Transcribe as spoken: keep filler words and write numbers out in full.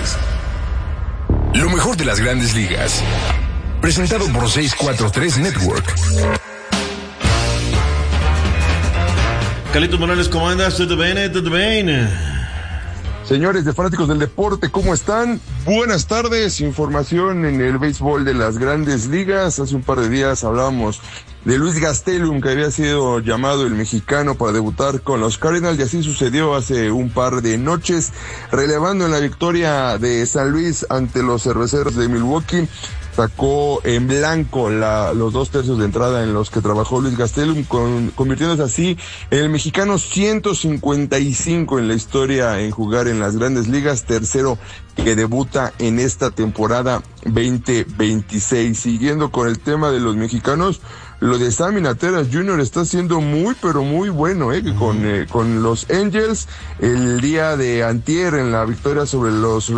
Podcast. Lo mejor de las grandes ligas. Presentado por seiscientos cuarenta y tres Network. Carlitos Morales, ¿cómo andas? ¿Todo bien? ¿Todo bien? Señores de Fanáticos del Deporte, ¿cómo están? Buenas tardes, información en el béisbol de las grandes ligas. Hace un par de días hablábamos de Luis Gastelum, que había sido llamado el mexicano para debutar con los Cardinals, y así sucedió hace un par de noches, relevando en la victoria de San Luis ante los Cerveceros de Milwaukee. Sacó en blanco la, los dos tercios de entrada en los que trabajó Luis Gastelum, con, convirtiéndose así en el mexicano ciento cincuenta y cinco en la historia en jugar en las grandes ligas, tercero que debuta en esta temporada veinte veintiséis. Siguiendo con el tema de los mexicanos, lo de Sammy Nateras junior está siendo muy, pero muy bueno, eh, con, eh, con los Angels, el día de antier en la victoria sobre los